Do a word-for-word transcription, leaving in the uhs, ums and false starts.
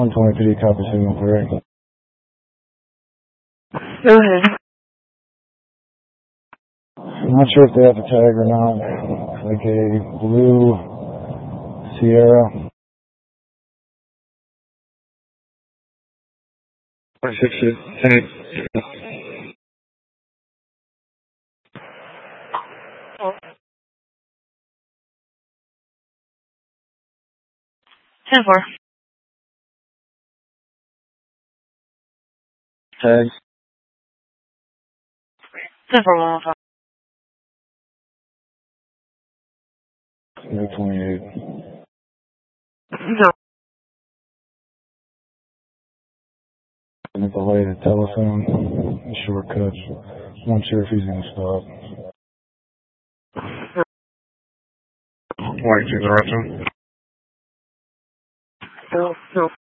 one twenty-three, copy signal correct. Go ahead. I'm not sure if they have a tag or not. Like a blue Sierra. Six six tag. Ten four. Tag. Ten four one one five. No twenty-eight. No. And at the light at telephone, shortcuts. I'm not sure if he's gonna stop. White to the right. No, no.